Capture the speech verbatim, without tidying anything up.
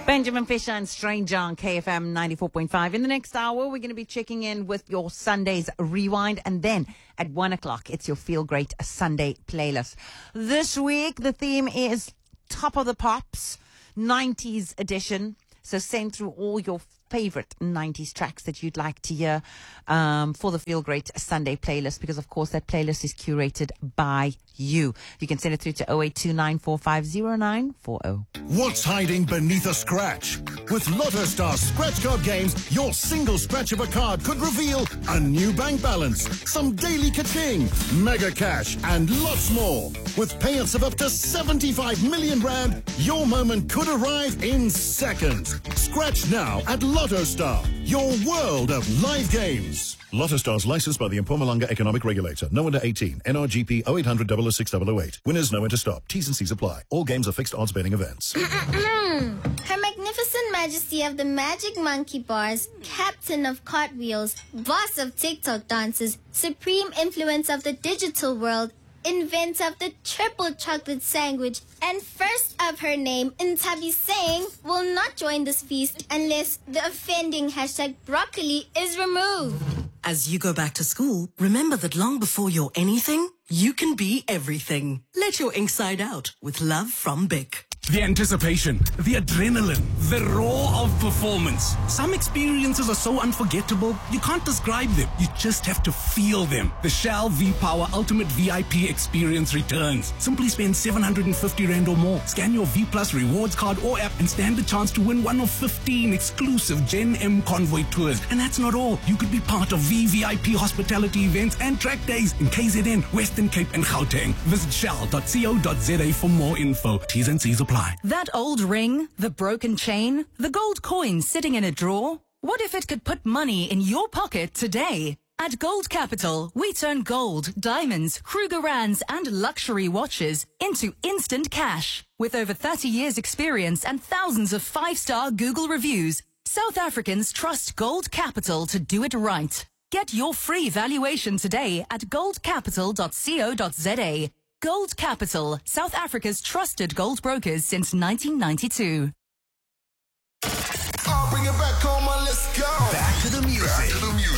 Benjamin Fisher and Stranger on K F M ninety-four point five. In the next hour, we're going to be checking in with your Sunday's Rewind. And then at one o'clock, it's your Feel Great Sunday playlist. This week, the theme is Top of the Pops, nineties edition. So send through all your favorite nineties tracks that you'd like to hear um, for the Feel Great Sunday playlist, because, of course, that playlist is curated by you. You can send it through to oh eight two nine four five oh nine four oh. What's hiding beneath a scratch? With Lotto Star scratch card games, your single scratch of a card could reveal a new bank balance, some daily ka-ching, mega cash, and lots more. With payouts of up to seventy-five million rand, your moment could arrive in seconds. Scratch now at Lotto Star, your world of live games. Lotto Star's licensed by the Mpumalanga Economic Regulator. No under eighteen. N R G P oh eight hundred double oh six double oh eight. Winners know when to stop. T's and C's apply. All games are fixed odds betting events. Her Magnificent Majesty of the Magic Monkey Bars, Captain of Cartwheels, Boss of TikTok dances, Supreme Influence of the digital world, inventor of the triple chocolate sandwich, and first of her name, Ntabi Singh, will not join this feast unless the offending hashtag broccoli is removed. As you go back to school, remember that long before you're anything, you can be everything. Let your ink side out with love from Bic. The anticipation, the adrenaline, the roar of performance. Some experiences are so unforgettable, you can't describe them. You just have to feel them. The Shell V-Power Ultimate V I P experience returns. Simply spend seven hundred fifty rand or more. Scan your V Plus rewards card or app and stand the chance to win one of fifteen exclusive Gen M Convoy tours. And that's not all. You could be part of V V I P hospitality events and track days in K Z N, Western Cape and Gauteng. Visit shell dot co dot za for more info. T's and C's apply. That old ring, the broken chain, the gold coin sitting in a drawer. What if it could put money in your pocket today? At Gold Capital, we turn gold, diamonds, Krugerrands and luxury watches into instant cash. With over thirty years experience and thousands of five-star Google reviews, South Africans trust Gold Capital to do it right. Get your free valuation today at gold capital dot co dot za. Gold Capital, South Africa's trusted gold brokers since nineteen ninety-two. I'll bring it back home, let's go. Back to the music. Back to the music.